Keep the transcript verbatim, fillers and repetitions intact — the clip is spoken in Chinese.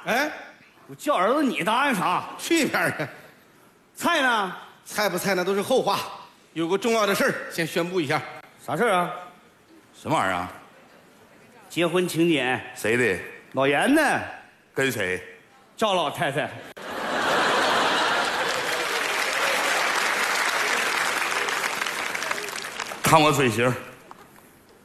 哎， 我叫儿子，你答应啥？ 去一边去！ 菜呢？ 菜不菜那都是后话，有个重要的事儿先宣布一下。 啥事儿啊？ 什么玩意儿啊？ 结婚请柬。 谁的？ 老严呢？ 跟谁？ 赵老太太。 看我嘴型。